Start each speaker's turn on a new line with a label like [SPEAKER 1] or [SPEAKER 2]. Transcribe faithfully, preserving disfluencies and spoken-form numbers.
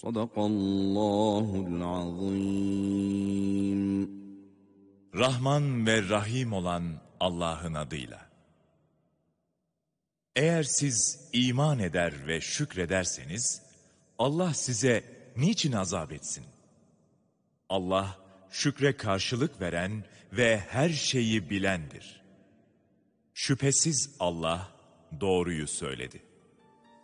[SPEAKER 1] Sadakallahul azim.
[SPEAKER 2] Rahman ve Rahim olan Allah'ın adıyla. Eğer siz iman eder ve şükrederseniz, Allah size niçin azap etsin? Allah, şükre karşılık veren ve her şeyi bilendir. Şüphesiz Allah doğruyu söyledi.